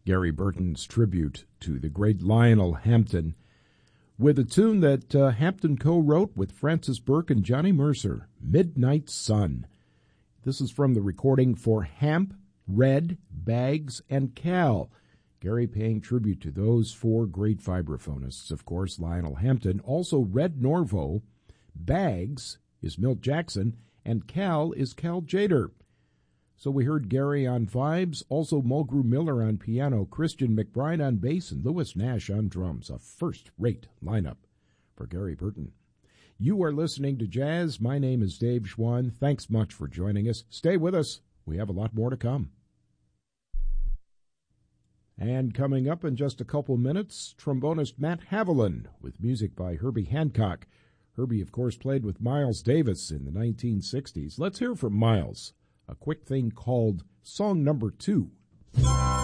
Gary Burton's tribute to the great Lionel Hampton with a tune that Hampton co-wrote with Francis Burke and Johnny Mercer, Midnight Sun. This is from the recording for Hamp, Red, Bags, and Cal. Gary paying tribute to those four great vibraphonists, of course, Lionel Hampton, also Red Norvo, Bags is Milt Jackson, and Cal is Cal Tjader. So we heard Gary on vibes, also Mulgrew Miller on piano, Christian McBride on bass, and Lewis Nash on drums. A first-rate lineup for Gary Burton. You are listening to Jazz. My name is Dave Schwann. Thanks much for joining us. Stay with us. We have a lot more to come. And coming up in just a couple minutes, trombonist Matt Haviland with music by Herbie Hancock. Herbie, of course, played with Miles Davis in the 1960s. Let's hear from Miles. A quick thing called Song Number 2.